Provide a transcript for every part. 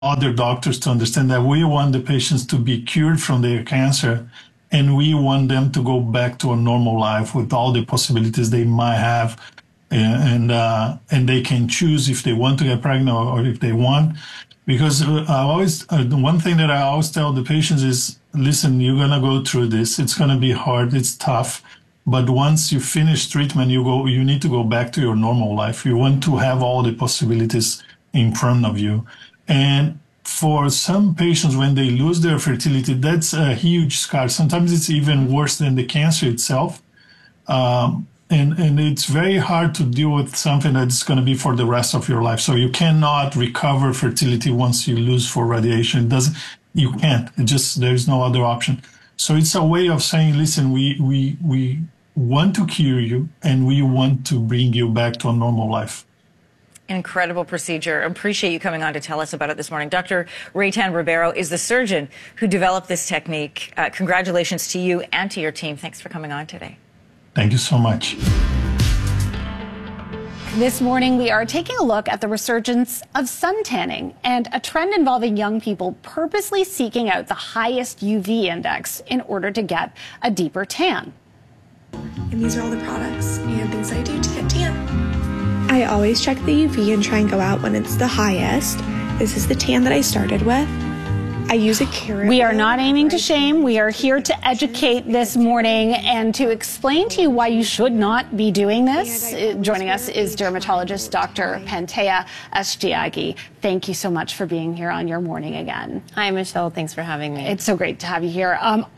other doctors to understand that we want the patients to be cured from their cancer, and we want them to go back to a normal life with all the possibilities they might have, and they can choose if they want to get pregnant or if they want. Because one thing that I always tell the patients is, listen, you're gonna go through this. It's gonna be hard. It's tough. But once you finish treatment, you need to go back to your normal life. You want to have all the possibilities in front of you. And for some patients, when they lose their fertility, that's a huge scar. Sometimes it's even worse than the cancer itself. And it's very hard to deal with something that's going to be for the rest of your life. So you cannot recover fertility once you lose for radiation. You can't. There's no other option. So it's a way of saying, listen, we want to cure you and we want to bring you back to a normal life. Incredible procedure. Appreciate you coming on to tell us about it this morning. Dr. Reitan Ribeiro is the surgeon who developed this technique. Congratulations to you and to your team. Thanks for coming on today. Thank you so much. This morning, we are taking a look at the resurgence of sun tanning and a trend involving young people purposely seeking out the highest UV index in order to get a deeper tan. And these are all the products and things I do to get tan. I always check the UV and try and go out when it's the highest. This is the tan that I started with. I use a carrot. We are not aiming to shame. We are here to educate this morning and to explain to you why you should not be doing this. Joining us is dermatologist Dr. Pantea Estiaghi. Thank you so much for being here on your morning again. Hi, Michelle. Thanks for having me. It's so great to have you here.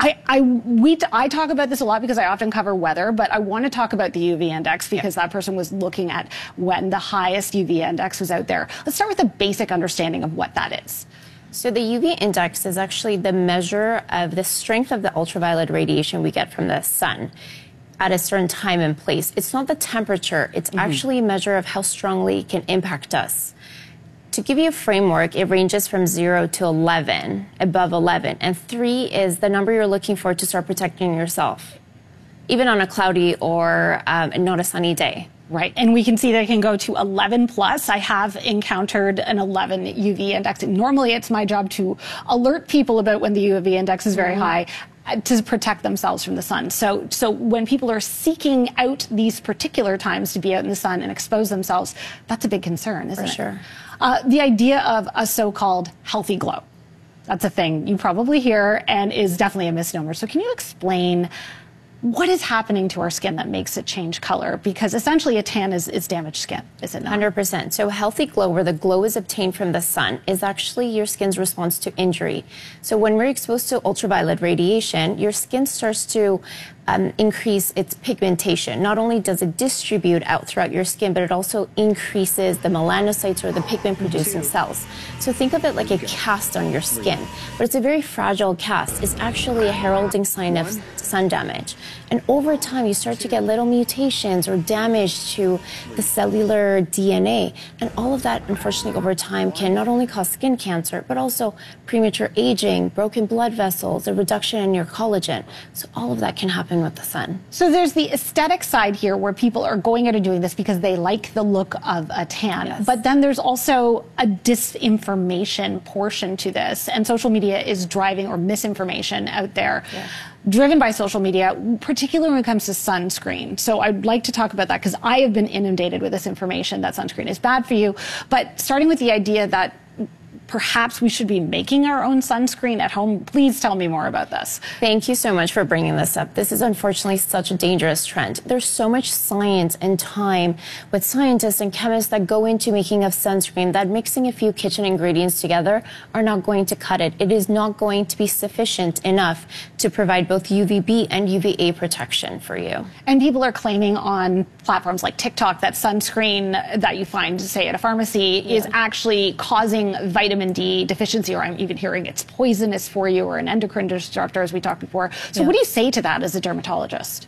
I talk about this a lot because I often cover weather, but I want to talk about the UV index because that person was looking at when the highest UV index was out there. Let's start with a basic understanding of what that is. So the UV index is actually the measure of the strength of the ultraviolet radiation we get from the sun at a certain time and place. It's not the temperature. It's actually a measure of how strongly it can impact us. To give you a framework, it ranges from 0 to 11, above 11. And 3 is the number you're looking for to start protecting yourself, even on a cloudy or not a sunny day. Right. And we can see that it can go to 11 plus. I have encountered an 11 UV index. Normally, it's my job to alert people about when the UV index is very high to protect themselves from the sun. So when people are seeking out these particular times to be out in the sun and expose themselves, that's a big concern, isn't it? For sure. The idea of a so-called healthy glow. That's a thing you probably hear and is definitely a misnomer. So can you explain what is happening to our skin that makes it change color? Because essentially a tan is damaged skin, is it not? 100%. So healthy glow, where the glow is obtained from the sun, is actually your skin's response to injury. So when we're exposed to ultraviolet radiation, your skin starts to increase its pigmentation. Not only does it distribute out throughout your skin, but it also increases the melanocytes or the pigment-producing cells. So think of it like a cast on your skin, but it's a very fragile cast. It's actually a heralding sign of sun damage. And over time, you start to get little mutations or damage to the cellular DNA. And all of that, unfortunately, over time can not only cause skin cancer, but also premature aging, broken blood vessels, a reduction in your collagen. So all of that can happen with the sun. So there's the aesthetic side here where people are going out and doing this because they like the look of a tan. Yes. But then there's also a disinformation portion to this. And social media is driving, or misinformation out there. Yeah. Driven by social media, particularly when it comes to sunscreen. So I'd like to talk about that because I have been inundated with this information that sunscreen is bad for you. But starting with the idea that perhaps we should be making our own sunscreen at home. Please tell me more about this. Thank you so much for bringing this up. This is unfortunately such a dangerous trend. There's so much science and time with scientists and chemists that go into making of sunscreen that mixing a few kitchen ingredients together are not going to cut it. It is not going to be sufficient enough to provide both UVB and UVA protection for you. And people are claiming on platforms like TikTok that sunscreen that you find, say, at a pharmacy is actually causing vitamin D deficiency, or I'm even hearing it's poisonous for you, or an endocrine disruptor, as we talked before. So what do you say to that as a dermatologist?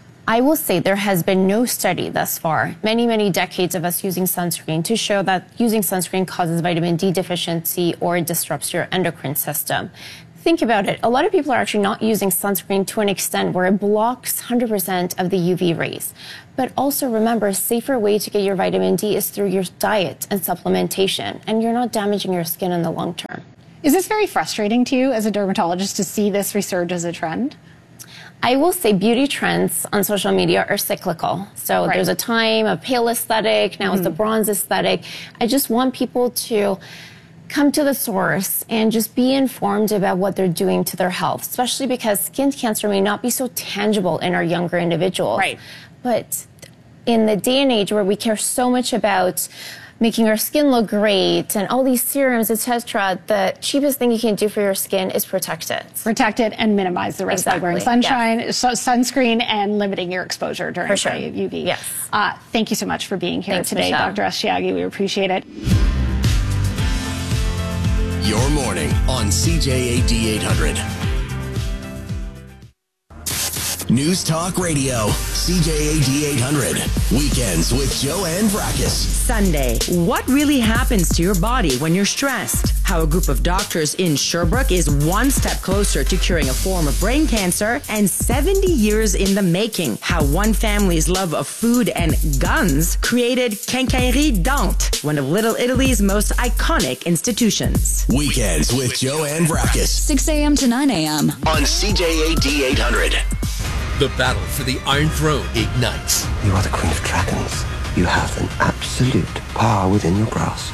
I will say there has been no study thus far, many decades of us using sunscreen, to show that using sunscreen causes vitamin D deficiency or it disrupts your endocrine system. think about it, a lot of people are actually not using sunscreen to an extent where it blocks 100% of the UV rays. But also remember, a safer way to get your vitamin D is through your diet and supplementation, and you're not damaging your skin in the long term. Is this very frustrating to you as a dermatologist to see this resurge as a trend? I will say beauty trends on social media are cyclical. So there's a time of pale aesthetic, now it's the bronze aesthetic. I just want people to come to the source and just be informed about what they're doing to their health, especially because skin cancer may not be so tangible in our younger individuals. Right. But in the day and age where we care so much about making our skin look great and all these serums, etc., the cheapest thing you can do for your skin is protect it. Protect it and minimize the risk by wearing sunshine, sunscreen, and limiting your exposure during UV. Yes. Thank you so much for being here today, Michelle. Dr. Asciaghi. We appreciate it. Your morning on CJAD 800. News Talk Radio, CJAD 800. Weekends with Joanne Vrackus. Sunday, what really happens to your body when you're stressed? How a group of doctors in Sherbrooke is one step closer to curing a form of brain cancer, and 70 years in the making. How one family's love of food and guns created Quincaillerie Dante, one of Little Italy's most iconic institutions. Weekends with Joanne Vrackus. 6 a.m. to 9 a.m. on CJAD 800. The battle for the Iron Throne ignites. You are the Queen of Dragons. You have an absolute power within your grasp.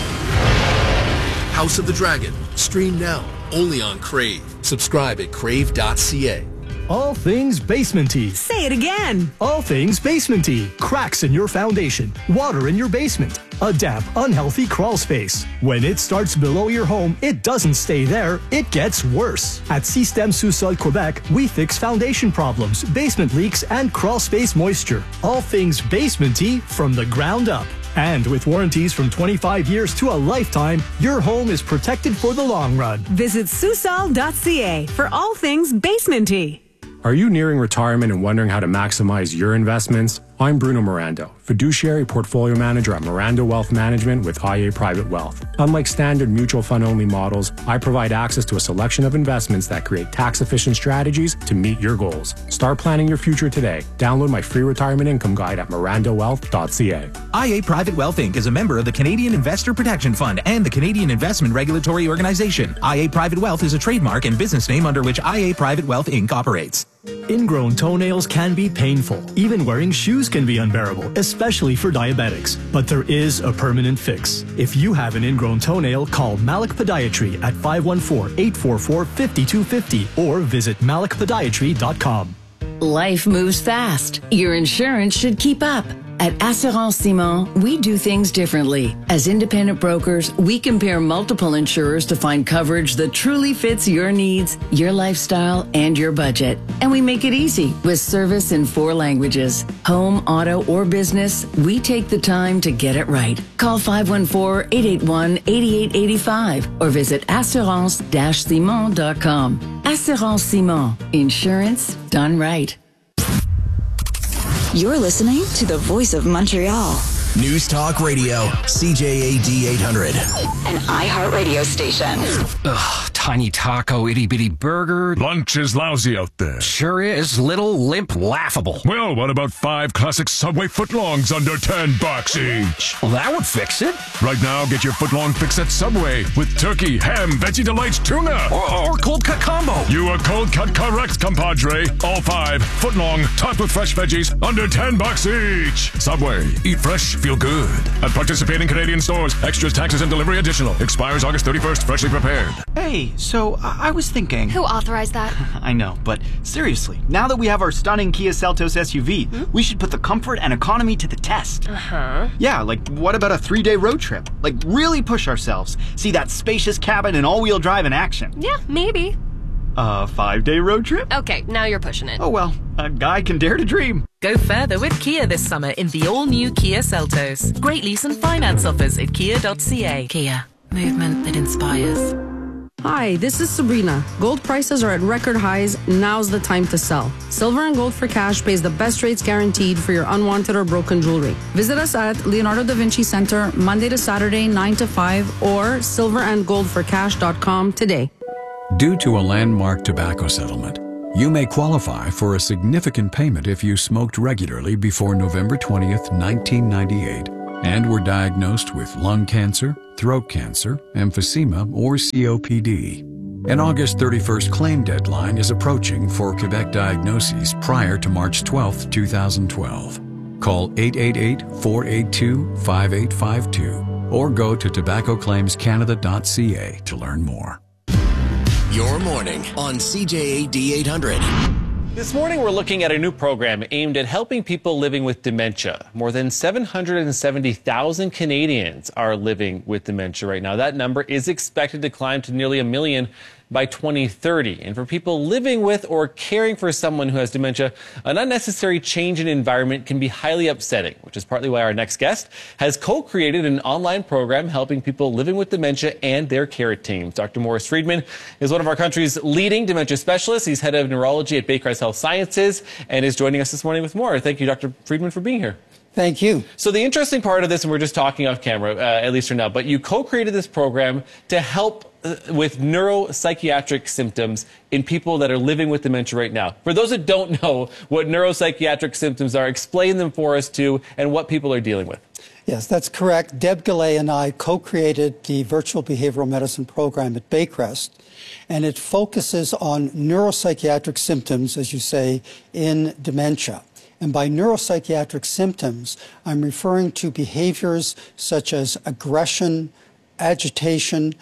House of the Dragon. Stream now. Only on Crave. Subscribe at crave.ca. All things basementy. Say it again. All things basementy. Cracks in your foundation. Water in your basement. A damp, unhealthy crawl space. When it starts below your home, it doesn't stay there. It gets worse. At Système Sous-Sol Quebec, we fix foundation problems, basement leaks, and crawl space moisture. All things basementy from the ground up. And with warranties from 25 years to a lifetime, your home is protected for the long run. Visit Susol.ca for all things basementy. Are you nearing retirement and wondering how to maximize your investments? I'm Bruno Mirando, fiduciary portfolio manager at Mirando Wealth Management with IA Private Wealth. Unlike standard mutual fund only models, I provide access to a selection of investments that create tax-efficient strategies to meet your goals. Start planning your future today. Download my free retirement income guide at mirandowealth.ca. IA Private Wealth Inc. is a member of the Canadian Investor Protection Fund and the Canadian Investment Regulatory Organization. IA Private Wealth is a trademark and business name under which IA Private Wealth Inc. operates. Ingrown toenails can be painful. Even wearing shoes can be unbearable, especially for diabetics. But there is a permanent fix. If you have an ingrown toenail, call Malik Podiatry at 514-844-5250 or visit malikpodiatry.com. Life moves fast. Your insurance should keep up. At Assurance Simon, we do things differently. As independent brokers, we compare multiple insurers to find coverage that truly fits your needs, your lifestyle, and your budget. And we make it easy with service in 4 languages. Home, auto, or business, we take the time to get it right. Call 514-881-8885 or visit assurance-simon.com. Assurance Simon. Insurance done right. You're listening to the Voice of Montreal. News Talk Radio, CJAD 800. An iHeartRadio station. Ugh, tiny taco, itty bitty burger. Lunch is lousy out there. Sure is. Little, limp, laughable. Well, what about 5 classic Subway footlongs under $10 each? Well, that would fix it. Right now, get your footlong fix at Subway with turkey, ham, Veggie Delights, tuna. Or cold cut combo. You are cold cut correct, compadre. All 5 footlong, topped with fresh veggies, under $10 each. Subway. Eat fresh. Feel good. At participating Canadian stores. Extras, taxes, and delivery additional. Expires August 31st. Freshly prepared. Hey, so I was thinking... Who authorized that? I know, but seriously, now that we have our stunning Kia Seltos SUV, we should put the comfort and economy to the test. Uh-huh. Yeah, like what about a 3-day road trip? Like really push ourselves. See that spacious cabin and all-wheel drive in action. Yeah, maybe. A 5-day road trip? Okay, now you're pushing it. Oh well, a guy can dare to dream. Go further with Kia this summer in the all-new Kia Seltos. Great lease and finance offers at kia.ca. Kia, movement that inspires. Hi, this is Sabrina. Gold prices are at record highs. Now's the time to sell. Silver and Gold for Cash pays the best rates guaranteed for your unwanted or broken jewelry. Visit us at Leonardo da Vinci Center Monday to Saturday 9 to 5 or silverandgoldforcash.com today. Due to a landmark tobacco settlement, you may qualify for a significant payment if you smoked regularly before November 20th, 1998, and were diagnosed with lung cancer, throat cancer, emphysema, or COPD. An August 31st claim deadline is approaching for Quebec diagnoses prior to March 12, 2012. Call 888-482-5852 or go to tobaccoclaimscanada.ca to learn more. Your morning on CJAD 800. This morning, we're looking at a new program aimed at helping people living with dementia. More than 770,000 Canadians are living with dementia right now. That number is expected to climb to nearly 1 million by 2030. And for people living with or caring for someone who has dementia, an unnecessary change in environment can be highly upsetting, which is partly why our next guest has co-created an online program helping people living with dementia and their care teams. Dr. Morris Friedman is one of our country's leading dementia specialists. He's head of neurology at Baycrest Health Sciences and is joining us this morning with more. Thank you, Dr. Friedman, for being here. Thank you. So the interesting part of this, and we're just talking off camera, at least for now, but you co-created this program to help with neuropsychiatric symptoms in people that are living with dementia right now. For those that don't know what neuropsychiatric symptoms are, explain them for us too, and what people are dealing with. Yes, that's correct. Deb Gallay and I co-created the virtual behavioral medicine program at Baycrest, and it focuses on neuropsychiatric symptoms, as you say, in dementia. And by neuropsychiatric symptoms, I'm referring to behaviors such as aggression, agitation.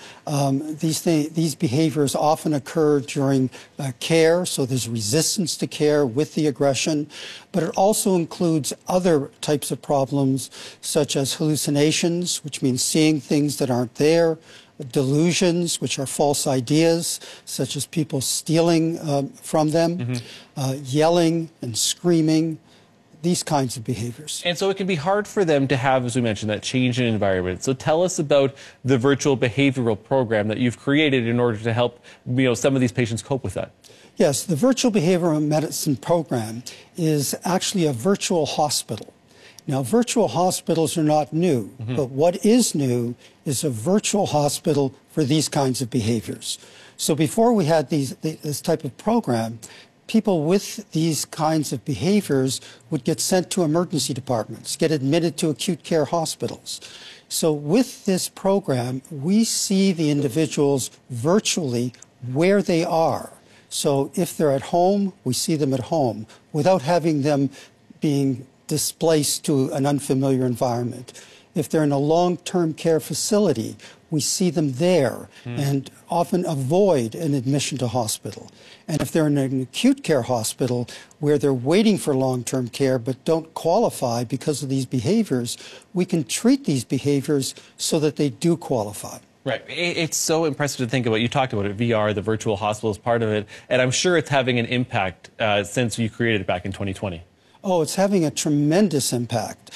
These behaviors often occur during care, so there's resistance to care with the aggression. But it also includes other types of problems, such as hallucinations, which means seeing things that aren't there, delusions, which are false ideas, such as people stealing from them, yelling and screaming, these kinds of behaviors. And so it can be hard for them to have, as we mentioned, that change in environment. So tell us about the virtual behavioral program that you've created in order to help some of these patients cope with that. Yes, the virtual behavioral medicine program is actually a virtual hospital. Now, virtual hospitals are not new, but what is new is a virtual hospital for these kinds of behaviors. So before we had this type of program, people with these kinds of behaviors would get sent to emergency departments, get admitted to acute care hospitals. So with this program, we see the individuals virtually where they are. So if they're at home, we see them at home without having them being displaced to an unfamiliar environment. If they're in a long-term care facility, we see them there and often avoid an admission to hospital. And if they're in an acute care hospital where they're waiting for long-term care but don't qualify because of these behaviors, we can treat these behaviors so that they do qualify. Right. It's so impressive to think about. You talked about it, VR, the virtual hospital is part of it, and I'm sure it's having an impact since you created it back in 2020. Oh, it's having a tremendous impact.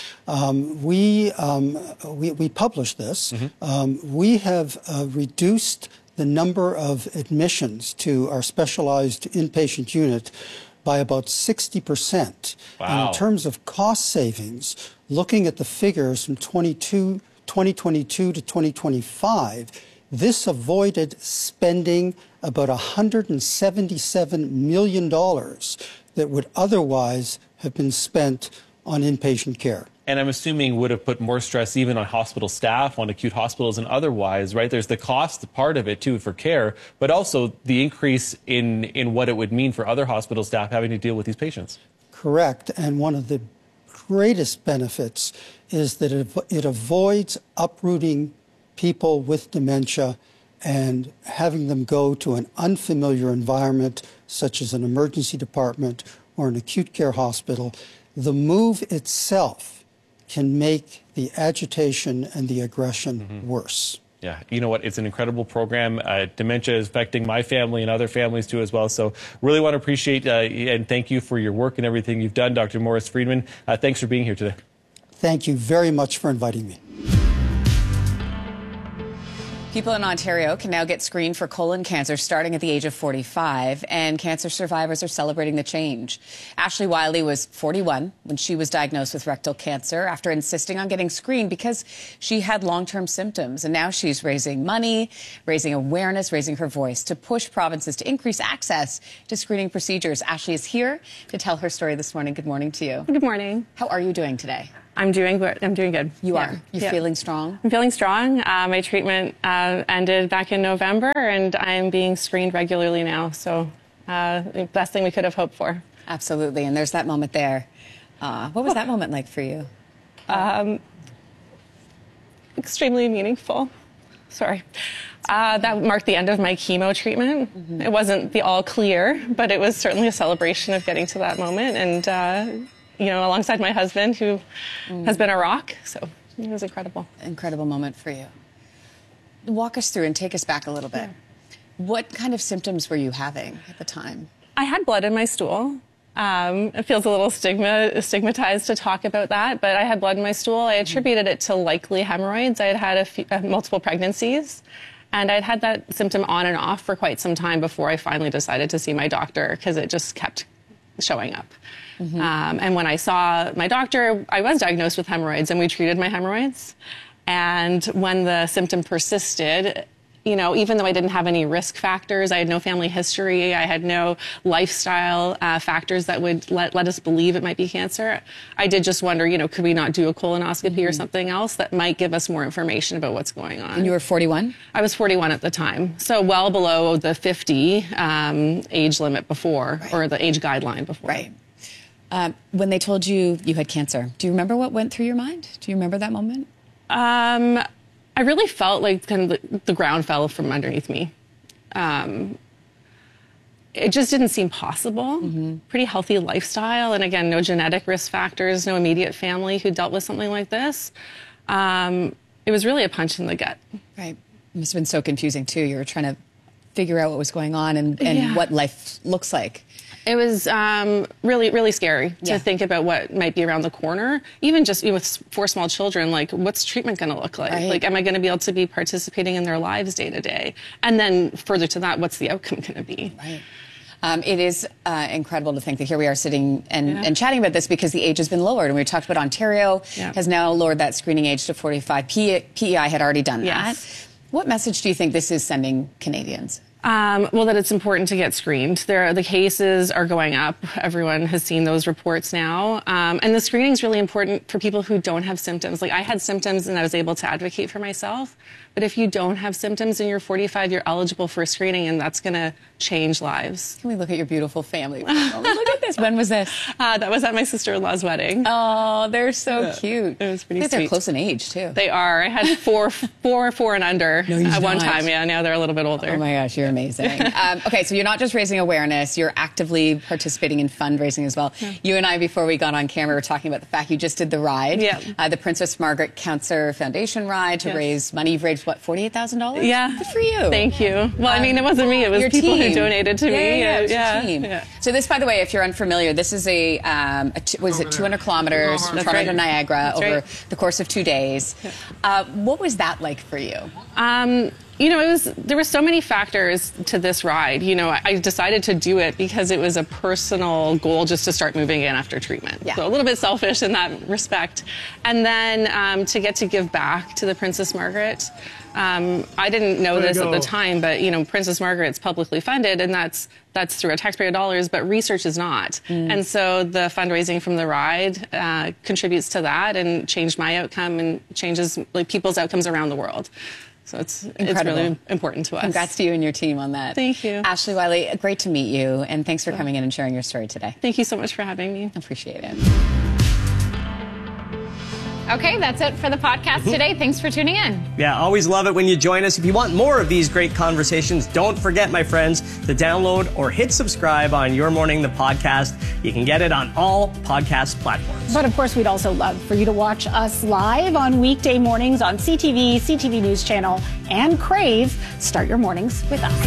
We published this. We have reduced the number of admissions to our specialized inpatient unit by about 60%. Wow. And in terms of cost savings, looking at the figures from 2022 to 2025, this avoided spending about $177 million that would otherwise have been spent on inpatient care. And I'm assuming would have put more stress even on hospital staff, on acute hospitals and otherwise, right? There's the cost part of it too for care, but also the increase in what it would mean for other hospital staff having to deal with these patients. Correct. And one of the greatest benefits is that it avoids uprooting people with dementia and having them go to an unfamiliar environment, such as an emergency department or an acute care hospital. The move itself can make the agitation and the aggression worse. Yeah, you know what? It's an incredible program. Dementia is affecting my family and other families too as well. So really want to appreciate and thank you for your work and everything you've done, Dr. Morris Friedman. Thanks for being here today. Thank you very much for inviting me. People in Ontario can now get screened for colon cancer starting at the age of 45, and cancer survivors are celebrating the change. Ashley Wiley was 41 when she was diagnosed with rectal cancer after insisting on getting screened because she had long-term symptoms. And now she's raising money, raising awareness, raising her voice to push provinces to increase access to screening procedures. Ashley is here to tell her story this morning. Good morning to you. Good morning. How are you doing today? I'm doing good. You are? You're feeling strong? I'm feeling strong. My treatment ended back in November, and I'm being screened regularly now. So the best thing we could have hoped for. Absolutely. And there's that moment there. What was that moment like for you? Extremely meaningful. Sorry. That marked the end of my chemo treatment. Mm-hmm. It wasn't the all clear, but it was certainly a celebration of getting to that moment. And you know, alongside my husband, who has been a rock. So it was incredible. Incredible moment for you. Walk us through and take us back a little bit. What kind of symptoms were you having at the time? I had blood in my stool. It feels a little stigmatized to talk about that, but I had blood in my stool. I attributed it to likely hemorrhoids. I had had multiple pregnancies, and I'd had that symptom on and off for quite some time before I finally decided to see my doctor, because it just kept showing up. Mm-hmm. And when I saw my doctor, I was diagnosed with hemorrhoids, and we treated my hemorrhoids. And when the symptom persisted, you know, even though I didn't have any risk factors, I had no family history, I had no lifestyle factors that would let us believe it might be cancer, I did just wonder, you know, could we not do a colonoscopy or something else that might give us more information about what's going on? And you were 41? I was 41 at the time, so well below the 50 age limit before, or the age guideline before. Right. When they told you you had cancer, do you remember what went through your mind? Do you remember that moment? I really felt like kind of the ground fell from underneath me. It just didn't seem possible. Mm-hmm. Pretty healthy lifestyle. And again, no genetic risk factors, no immediate family who dealt with something like this. It was really a punch in the gut. Right. It must have been so confusing too. You were trying to figure out what was going on and what life looks like. It was really, really scary to think about what might be around the corner. Even just with 4 small children, like, what's treatment going to look like? Right. Like, am I going to be able to be participating in their lives day to day? And then further to that, what's the outcome going to be? Right. It is incredible to think that here we are sitting and chatting about this, because the age has been lowered. And we talked about Ontario has now lowered that screening age to 45. PEI had already done that. What message do you think this is sending Canadians? Well, that it's important to get screened. The cases are going up. Everyone has seen those reports now. And the screening is really important for people who don't have symptoms. Like, I had symptoms and I was able to advocate for myself. But if you don't have symptoms and you're 45, you're eligible for a screening, and that's going to change lives. Can we look at your beautiful family? Oh, look at this. When was this? That was at my sister-in-law's wedding. Oh, they're so cute. It was pretty sweet. They're close in age, too. They are. I had four and under at one time. Yeah, now they're a little bit older. Oh, my gosh, you're amazing. Okay, so you're not just raising awareness. You're actively participating in fundraising as well. Yeah. You and I, before we got on camera, were talking about the fact you just did the ride. Yeah. The Princess Margaret Cancer Foundation ride to raise money. You've raised, what, $48,000? Yeah. Good for you. Thank you. Well, I mean, it wasn't me. It was people who donated to me. Yeah, your team. Yeah. So this, by the way, if you're unfamiliar, this is a 200 kilometers from Toronto to Niagara over the course of 2 days. What was that like for you? You know, there were so many factors to this ride. You know, I decided to do it because it was a personal goal just to start moving in after treatment. Yeah. So a little bit selfish in that respect. And then to get to give back to the Princess Margaret. I didn't know this at the time, but, you know, Princess Margaret's publicly funded, and that's through our taxpayer dollars, but research is not. And so the fundraising from the ride contributes to that and changed my outcome and changes people's outcomes around the world. So it's really important to us. Congrats to you and your team on that. Thank you. Ashley Wiley, great to meet you, and thanks for coming in and sharing your story today. Thank you so much for having me. Appreciate it. Okay, that's it for the podcast today. Thanks for tuning in. Yeah, always love it when you join us. If you want more of these great conversations, don't forget, my friends, to download or hit subscribe on Your Morning, the podcast. You can get it on all podcast platforms. But of course, we'd also love for you to watch us live on weekday mornings on CTV, CTV News Channel, and Crave. Start your mornings with us.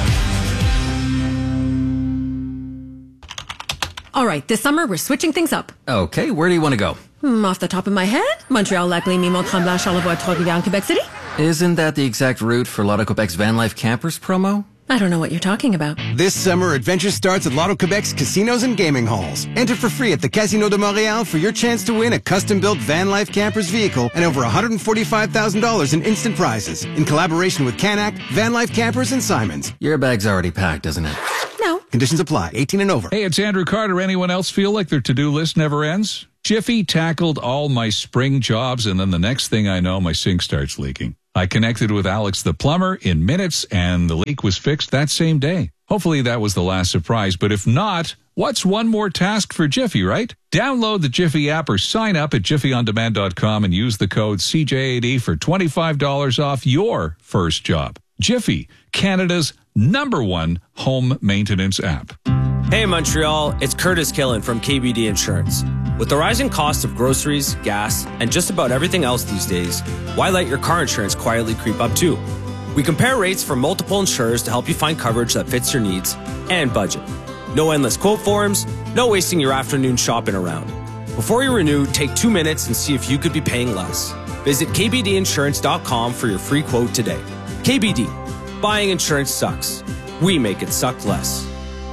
All right, this summer we're switching things up. Okay, where do you want to go? Off the top of my head, Montreal, Lac Lémy, Mont-Tremblant, Charlevoix, Trois-Rivières, Quebec City. Isn't that the exact route for Lotto Quebec's Van Life Campers promo? I don't know what you're talking about. This summer, adventure starts at Lotto Quebec's casinos and gaming halls. Enter for free at the Casino de Montréal for your chance to win a custom-built Van Life Campers vehicle and over $145,000 in instant prizes in collaboration with Canac, Van Life Campers, and Simons. Your bag's already packed, isn't it? No. Conditions apply. 18 and over. Hey, it's Andrew Carter. Anyone else feel like their to-do list never ends? Jiffy tackled all my spring jobs, and then the next thing I know, my sink starts leaking. I connected with Alex the plumber in minutes, and the leak was fixed that same day. Hopefully that was the last surprise, but if not, what's one more task for Jiffy, right? Download the Jiffy app or sign up at jiffyondemand.com and use the code CJAD for $25 off your first job. Jiffy, Canada's #1 home maintenance app. Hey Montreal, it's Curtis Killen from KBD Insurance. With the rising cost of groceries, gas, and just about everything else these days, why let your car insurance quietly creep up too? We compare rates from multiple insurers to help you find coverage that fits your needs and budget. No endless quote forms, no wasting your afternoon shopping around. Before you renew, take 2 minutes and see if you could be paying less. Visit kbdinsurance.com for your free quote today. KBD, buying insurance sucks. We make it suck less.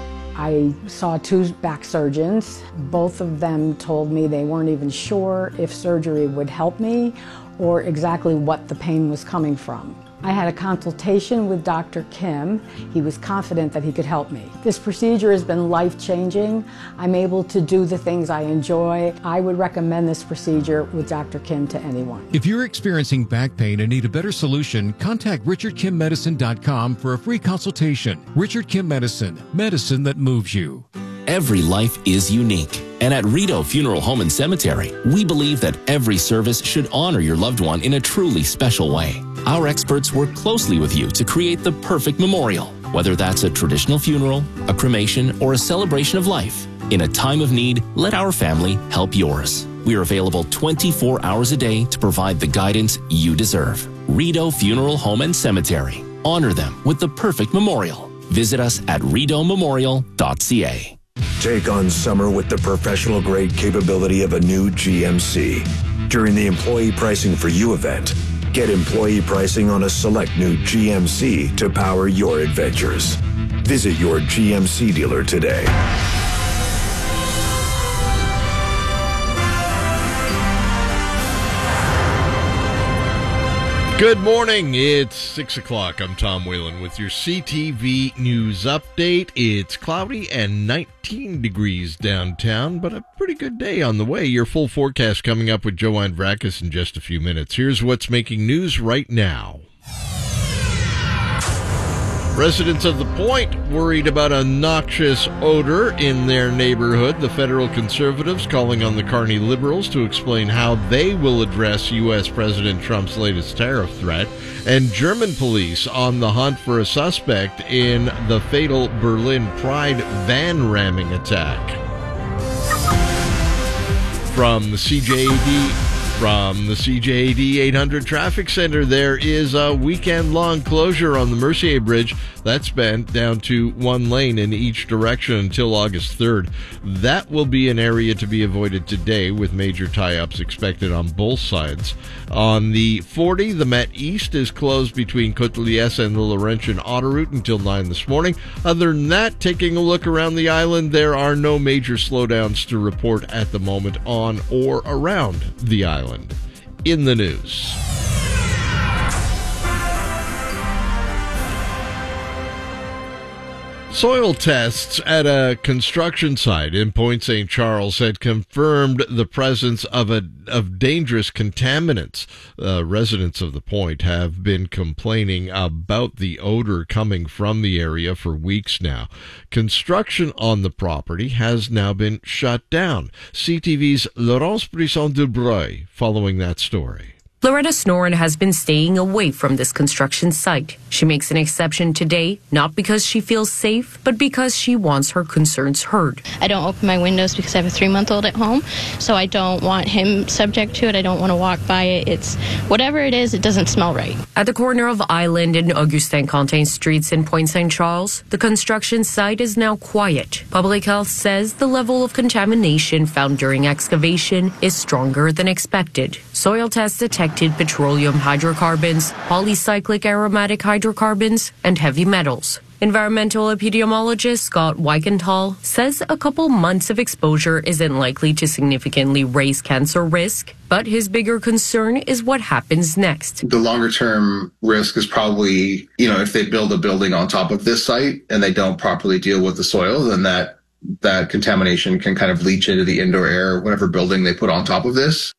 I saw 2 back surgeons. Both of them told me they weren't even sure if surgery would help me or exactly what the pain was coming from. I had a consultation with Dr. Kim. He was confident that he could help me. This procedure has been life-changing. I'm able to do the things I enjoy. I would recommend this procedure with Dr. Kim to anyone. If you're experiencing back pain and need a better solution, contact richardkimmedicine.com for a free consultation. Richard Kim Medicine, medicine that moves you. Every life is unique. And at Rideau Funeral Home and Cemetery, we believe that every service should honor your loved one in a truly special way. Our experts work closely with you to create the perfect memorial, whether that's a traditional funeral, a cremation, or a celebration of life. In a time of need, let our family help yours. We are available 24 hours a day to provide the guidance you deserve. Rideau Funeral Home and Cemetery. Honor them with the perfect memorial. Visit us at rideaumemorial.ca. Take on summer with the professional-grade capability of a new GMC. During the Employee Pricing for You event, get employee pricing on a select new GMC to power your adventures. Visit your GMC dealer today. Good morning. It's 6 o'clock. I'm Tom Whalen with your CTV News Update. It's cloudy and 19 degrees downtown, but a pretty good day on the way. Your full forecast coming up with Joanne Vrakis in just a few minutes. Here's what's making news right now. Residents of the Point worried about a noxious odor in their neighborhood. The federal conservatives calling on the Carney Liberals to explain how they will address U.S. President Trump's latest tariff threat. And German police on the hunt for a suspect in the fatal Berlin Pride van ramming attack. From the CJAD 800 Traffic Center, there is a weekend-long closure on the Mercier Bridge. That's been down to 1 lane in each direction until August 3rd. That will be an area to be avoided today, with major tie-ups expected on both sides. On the 40, the Met East is closed between Côte-de-Liesse and the Laurentian Autoroute until 9 this morning. Other than that, taking a look around the island, there are no major slowdowns to report at the moment on or around the island. In the news. Soil tests at a construction site in Point St. Charles had confirmed the presence of dangerous contaminants. Residents of the point have been complaining about the odor coming from the area for weeks now. Construction on the property has now been shut down. CTV's Laurence Brisson-Dubreuil following that story. Loretta Snoren has been staying away from this construction site. She makes an exception today, not because she feels safe, but because she wants her concerns heard. I don't open my windows because I have a 3-month-old at home, so I don't want him subject to it. I don't want to walk by it. It's whatever it is, it doesn't smell right. At the corner of Island and Augustin Quentin streets in Point St. Charles, the construction site is now quiet. Public Health says the level of contamination found during excavation is stronger than expected. Soil tests detected detected petroleum hydrocarbons, polycyclic aromatic hydrocarbons, and heavy metals. Environmental epidemiologist Scott Weikenthal says a couple months of exposure isn't likely to significantly raise cancer risk, but his bigger concern is what happens next. The longer term risk is probably, if they build a building on top of this site and they don't properly deal with the soil, then that contamination can kind of leach into the indoor air, whatever building they put on top of this.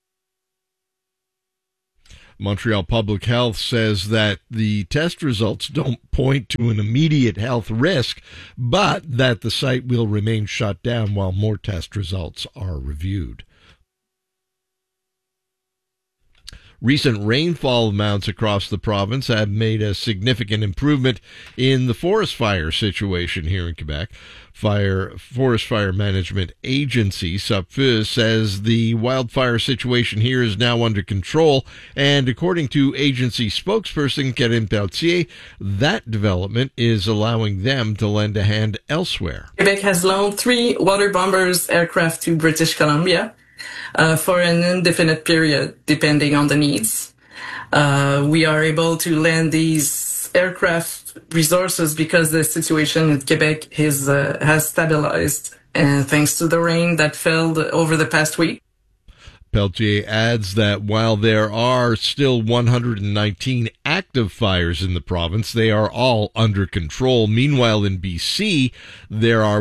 Montreal Public Health says that the test results don't point to an immediate health risk, but that the site will remain shut down while more test results are reviewed. Recent rainfall amounts across the province have made a significant improvement in the forest fire situation here in Quebec. Forest Fire Management Agency, SUPFUS, says the wildfire situation here is now under control, and according to agency spokesperson Karine Pelletier, that development is allowing them to lend a hand elsewhere. Quebec has loaned 3 water bombers aircraft to British Columbia for an indefinite period, depending on the needs. We are able to lend these aircraft resources because the situation in Quebec has stabilized, and thanks to the rain that fell over the past week. Pelletier adds that while there are still 119 active fires in the province, they are all under control. Meanwhile, in BC, there are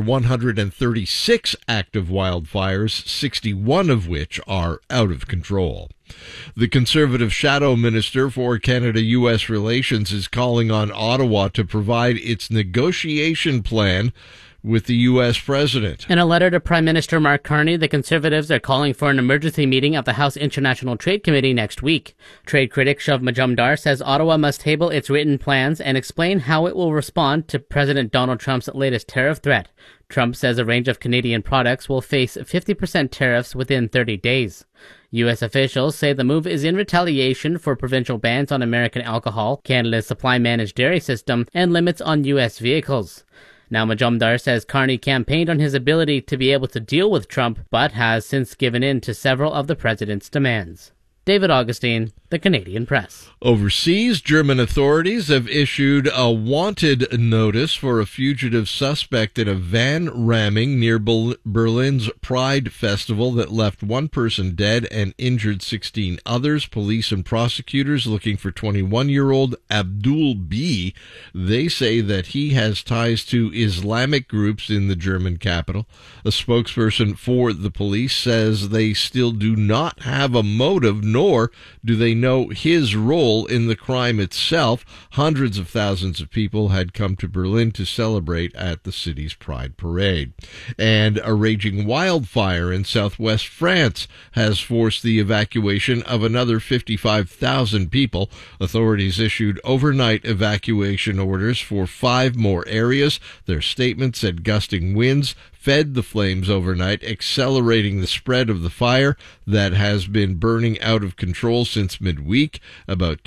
136 active wildfires, 61 of which are out of control. The Conservative shadow minister for Canada-U.S. relations is calling on Ottawa to provide its negotiation plan with the U.S. president. In a letter to Prime Minister Mark Carney, the Conservatives are calling for an emergency meeting of the House International Trade Committee next week. Trade critic Shav Majumdar says Ottawa must table its written plans and explain how it will respond to President Donald Trump's latest tariff threat. Trump says a range of Canadian products will face 50% tariffs within 30 days. U.S. officials say the move is in retaliation for provincial bans on American alcohol, Canada's supply-managed dairy system, and limits on U.S. vehicles. Now, Majumdar says Carney campaigned on his ability to be able to deal with Trump, but has since given in to several of the president's demands. David Augustine, The Canadian Press. Overseas, German authorities have issued a wanted notice for a fugitive suspect in a van ramming near Berlin's Pride Festival that left 1 person dead and injured 16 others. Police and prosecutors looking for 21-year-old Abdul B. They say that he has ties to Islamic groups in the German capital. A spokesperson for the police says they still do not have a motive, nor do they know his role in the crime itself. Hundreds of thousands of people had come to Berlin to celebrate at the city's Pride Parade. And a raging wildfire in southwest France has forced the evacuation of another 55,000 people. Authorities issued overnight evacuation orders for 5 more areas. Their statement said gusting winds fed the flames overnight, accelerating the spread of the fire that has been burning out of control since midweek. About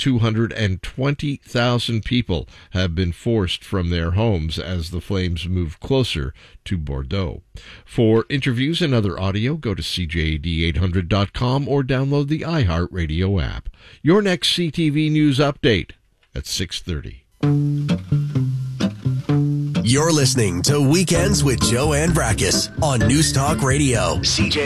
220,000 people have been forced from their homes as the flames move closer to Bordeaux. For interviews and other audio, go to CJAD800.com or download the iHeartRadio app. Your next CTV News update at 6:30. You're listening to Weekends with Joanne Brakis on News Talk Radio. CJ